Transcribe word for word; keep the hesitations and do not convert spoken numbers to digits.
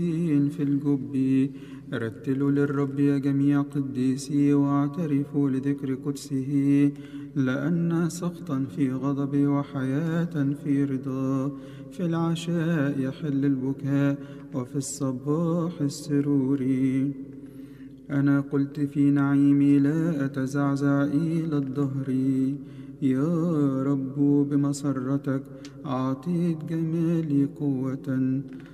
في الجب. رتلوا للرب يا جميع قديسي، واعترفوا لذكر قدسه، لأن سخطا في غضب وحياة في رضا. في العشاء يحل البكاء، وفي الصباح السرور. أنا قلت في نعيمي لا أتزعزع إلى الدهر. يا رب بمسرتك أعطيت جمالي قوة.